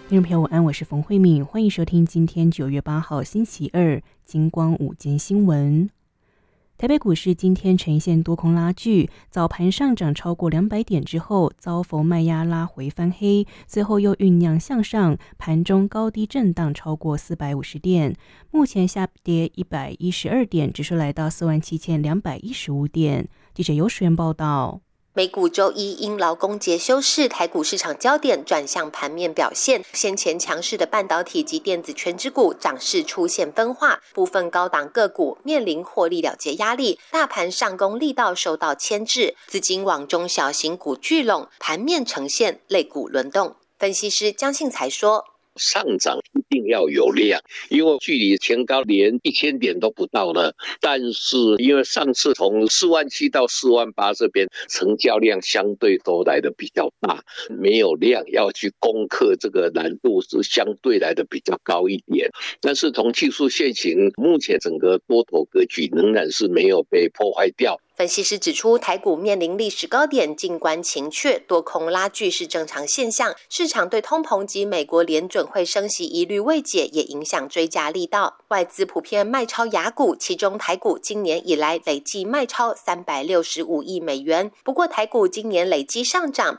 听众朋友晚安，我是冯慧敏，欢迎收听今天9月8号星期二金光午间新闻。台北股市今天呈现多空拉锯，早盘上涨超过200点之后，遭逢卖压拉回翻黑，随后又酝酿向上，盘中高低震荡超过450点，目前下跌112点，指数来到47215点。记者尤淑媛报道。 美股周一因劳工节休市，台股市场焦点转向盘面表现。先前强势的半导体及电子权值股涨势出现分化，部分高档个股面临获利了结压力，大盘上攻力道受到牵制，资金往中小型股聚拢，盘面呈现类股轮动。分析师江信才说， 上涨一定要有量，因为距离前高连1000点都不到了，但是因为上次从47000到48000这边成交量相对都来的比较大，没有量要去攻克这个难度是相对来的比较高一点，但是从技术线型，目前整个多头格局仍然是没有被破坏掉。 分析师指出，台股面临历史高点，静观情却，多空拉锯是正常现象。市场对通膨及美国联准会升息疑虑未解，也影响追加力道。外资普遍卖超亚股，其中台股今年以来累计卖超365亿美元。不过台股今年累计上涨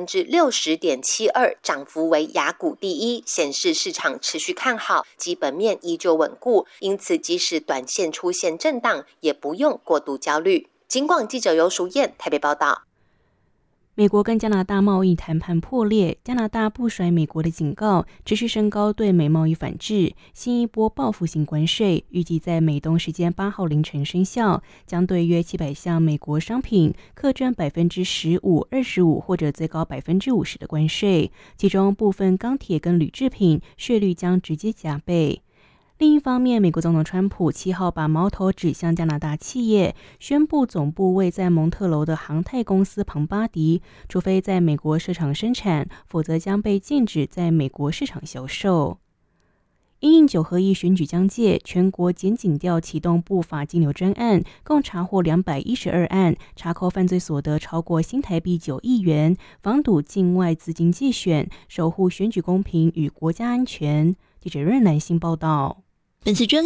60.72%，涨幅为亚股第一，显示市场持续看好，基本面依旧稳固。因此，即使短线出现震荡，也不用过度焦虑。警广记者尤淑燕台北报道。 美国跟加拿大贸易谈判破裂，加拿大不甩美国的警告，持续升高对美贸易反制，新一波报复性关税预计在美东时间8号凌晨生效，将对约700项美国商品课征15%、25%或者最高50%的关税，其中部分钢铁跟铝制品税率将直接加倍。另一方面，美国总统川普7号把矛头指向加拿大企业，宣布总部位在蒙特娄的航太公司庞巴迪，除非在美国设厂生产，否则将被禁止在美国市场销售。因应9合1选举将届，全国检警调启动不法金流专案，共查获212案，查扣犯罪所得超过新台币9亿元，防堵境外资金介选，守护选举公平与国家安全。记者任南星报道。 本次专